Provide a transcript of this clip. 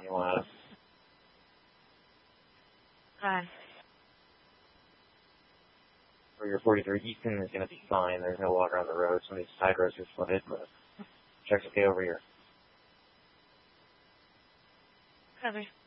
You want to... Hi. For your 43 Easton is going to be fine. There's no water on the road. Some of these side roads are flooded, but check's okay over here. Copy.